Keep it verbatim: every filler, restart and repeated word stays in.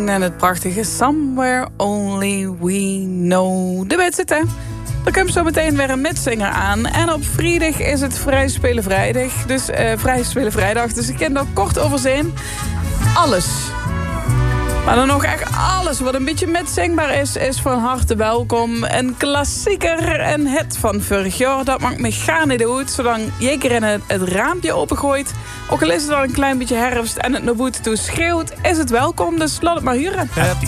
Springsteen en het prachtige Somewhere Only We Know. De bed zitten. Er komt zo meteen weer een mitzinger aan. En op vrijdag is het Vrij Spelen Vrijdag. Dus uh, Vrij Spelen Vrijdag. Dus ik kan daar kort over zijn. Alles. Maar dan nog echt alles wat een beetje mitzingbaar is, is van harte welkom. Een klassieker en hit van vorig jaar. Dat maakt me gaan in de hoed. Zolang je keer in het, het raampje opengooit. Ook al is het al een klein beetje herfst en het naar boete toe schreeuwt, is het welkom. Dus laat het maar huren.